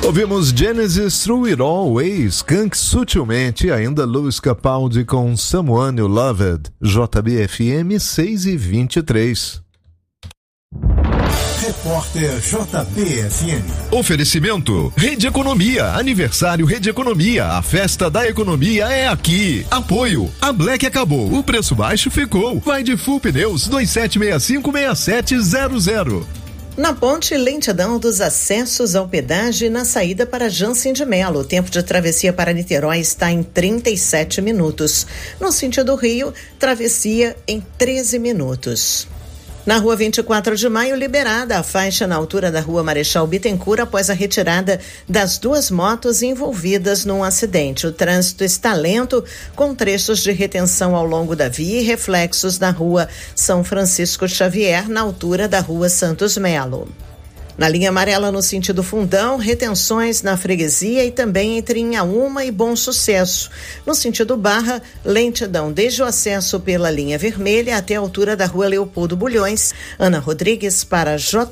Ouvimos Genesis, Through It All, Ways, Skunk Sutilmente e ainda Louis Capaldi com Someone You Loved. JB-FM 6h23. Repórter JB-FM. Oferecimento Rede Economia, aniversário Rede Economia, a festa da economia é aqui. Apoio, a Black acabou, o preço baixo ficou. Vai de Full Pneus 2765-6700. Na ponte, lentidão dos acessos ao pedágio e na saída para Jansen de Melo. O tempo de travessia para Niterói está em 37 minutos. No sentido Rio, travessia em 13 minutos. Na rua 24 de maio, liberada a faixa na altura da rua Marechal Bittencourt após a retirada das duas motos envolvidas num acidente. O trânsito está lento, com trechos de retenção ao longo da via e reflexos na rua São Francisco Xavier, na altura da rua Santos Melo. Na linha amarela, no sentido Fundão, retenções na freguesia e também entre Inhaúma e Bom Sucesso. No sentido Barra, lentidão desde o acesso pela linha vermelha até a altura da rua Leopoldo Bulhões. Ana Rodrigues para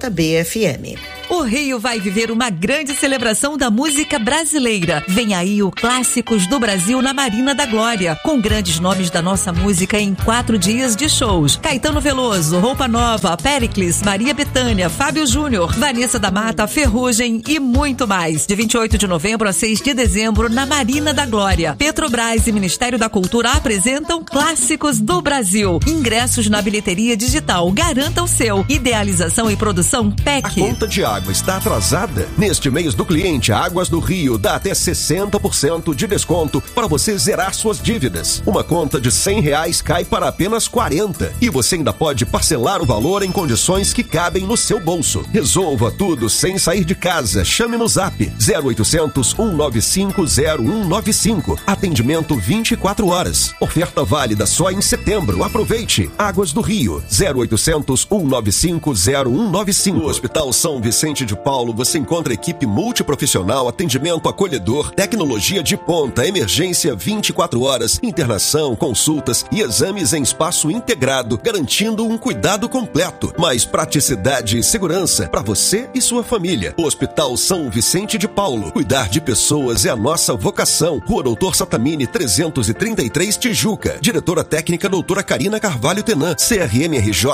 JB-FM. O Rio vai viver uma grande celebração da música brasileira. Vem aí o Clássicos do Brasil na Marina da Glória, com grandes nomes da nossa música em 4 dias de shows. Caetano Veloso, Roupa Nova, Péricles, Maria Bethânia, Fábio Júnior, Vanessa da Mata, Ferrugem e muito mais. De 28 de novembro a 6 de dezembro na Marina da Glória. Petrobras e Ministério da Cultura apresentam Clássicos do Brasil. Ingressos na bilheteria digital. Garanta o seu. Idealização e produção PEC. A conta de água está atrasada? Neste mês do cliente, Águas do Rio dá até 60% de desconto para você zerar suas dívidas. Uma conta de R$100 cai para apenas 40 e você ainda pode parcelar o valor em condições que cabem no seu bolso. Resolva tudo sem sair de casa. Chame no Zap 0800 195 0195. Atendimento 24 horas. Oferta válida só em setembro. Aproveite. Águas do Rio 0800 195 0195. No Hospital São Vicente de Paulo você encontra equipe multiprofissional, atendimento acolhedor, tecnologia de ponta, emergência 24 horas, internação, consultas e exames em espaço integrado, garantindo um cuidado completo, mais praticidade e segurança para você e sua família. O Hospital São Vicente de Paulo. Cuidar de pessoas é a nossa vocação. Rua Doutor Satamini 333 Tijuca. Diretora técnica doutora Karina Carvalho Tenan. CRMRJ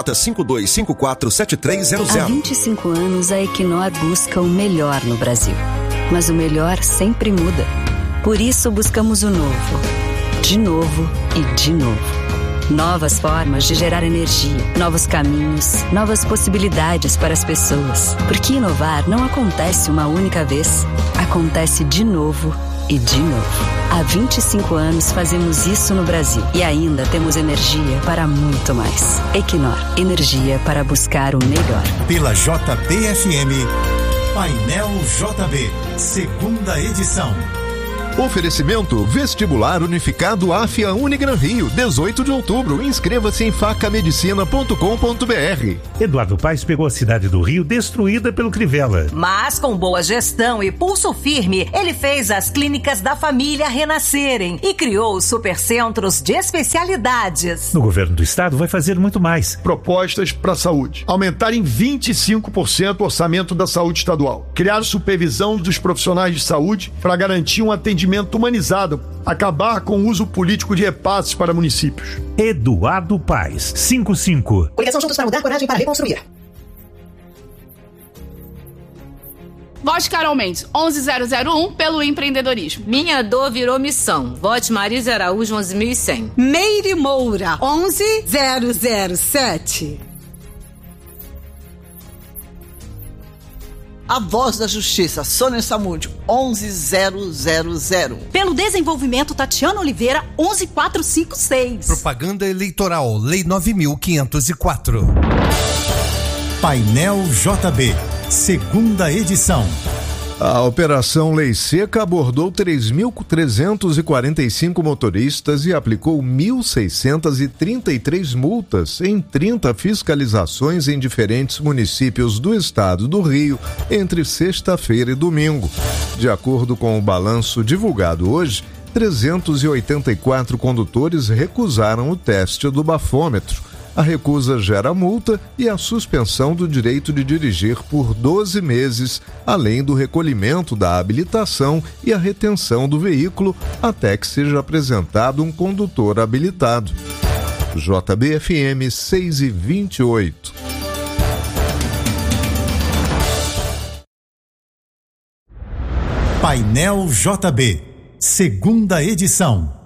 52547300. Há 25 anos a Equinor busca o melhor no Brasil. Mas o melhor sempre muda. Por isso buscamos o novo. De novo e de novo. Novas formas de gerar energia, novos caminhos, novas possibilidades para as pessoas. Porque inovar não acontece uma única vez, acontece de novo e de novo. Há 25 anos fazemos isso no Brasil e ainda temos energia para muito mais. Equinor, energia para buscar o melhor. Pela JB-FM, Painel JB, segunda edição. Oferecimento Vestibular Unificado AFIA Unigran Rio, 18 de outubro. Inscreva-se em facamedicina.com.br. Eduardo Paes pegou a cidade do Rio destruída pelo Crivella. Mas com boa gestão e pulso firme, ele fez as clínicas da família renascerem e criou os supercentros de especialidades. No governo do estado vai fazer muito mais. Propostas para a saúde. Aumentar em 25% o orçamento da saúde estadual. Criar supervisão dos profissionais de saúde para garantir um atendimento humanizado, acabar com o uso político de repasses para municípios. Eduardo Paes, 55. Coligação Juntos para Mudar, coragem para reconstruir. Vote Carol Mendes, 11001, pelo empreendedorismo. Minha dor virou missão. Vote Marisa Araújo, 11.100. Meire Moura, 11007. A Voz da Justiça, Sônia Samúdio, 11000. Pelo Desenvolvimento, Tatiana Oliveira, 11456. Propaganda Eleitoral, Lei 9504. Painel JB, segunda edição. A Operação Lei Seca abordou 3.345 motoristas e aplicou 1.633 multas em 30 fiscalizações em diferentes municípios do estado do Rio entre sexta-feira e domingo. De acordo com o balanço divulgado hoje, 384 condutores recusaram o teste do bafômetro. A recusa gera multa e a suspensão do direito de dirigir por 12 meses, além do recolhimento da habilitação e a retenção do veículo até que seja apresentado um condutor habilitado. JBFM 6h28. Painel JB, segunda edição.